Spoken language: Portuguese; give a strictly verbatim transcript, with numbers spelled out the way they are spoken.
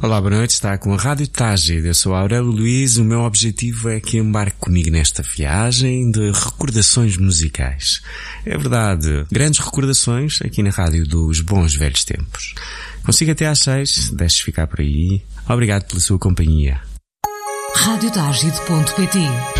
Olá, boa noite, está com a Rádio Tágil. Eu sou Aurélio Luís. O meu objetivo é que embarque comigo nesta viagem de recordações musicais. É verdade, grandes recordações aqui na Rádio dos bons velhos tempos. Consigo até às seis, deixe ficar por aí. Obrigado pela sua companhia. rádio tágil ponto pt